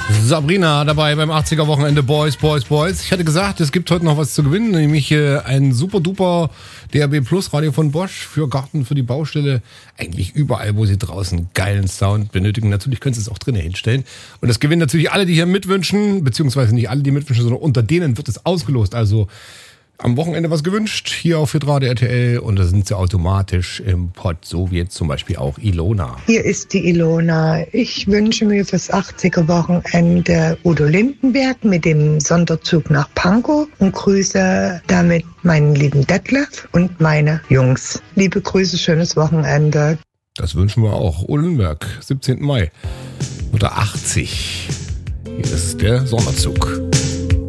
Sabrina dabei beim 80er-Wochenende Boys. Ich hatte gesagt, es gibt heute noch was zu gewinnen, nämlich ein super-duper DAB Plus Radio von Bosch für Garten, für die Baustelle. Eigentlich überall, wo Sie draußen geilen Sound benötigen. Natürlich können Sie es auch drinnen hinstellen. Und das gewinnen natürlich alle, die hier mitwünschen, beziehungsweise nicht alle, die mitwünschen, sondern unter denen wird es ausgelost. Also am Wochenende was gewünscht, hier auf Hitradio RTL, und da sind sie automatisch im Pott, so wie jetzt zum Beispiel auch Ilona. Hier ist die Ilona. Ich wünsche mir fürs 80er-Wochenende Udo Lindenberg mit dem Sonderzug nach Pankow und grüße damit meinen lieben Detlef und meine Jungs. Liebe Grüße, schönes Wochenende. Das wünschen wir auch. Udo Lindenberg, 17. Mai oder 80. Hier ist der Sonderzug.